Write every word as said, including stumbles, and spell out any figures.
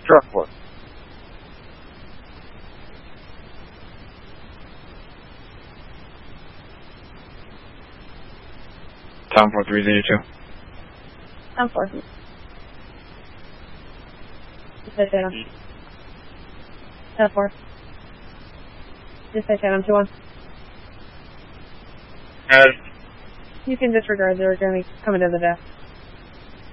truck for? Tom four three zero two. Tom four. Dispatch Adam. Tom four. Dispatch Adam two one. Uh, You can disregard, they're going to be coming to the desk.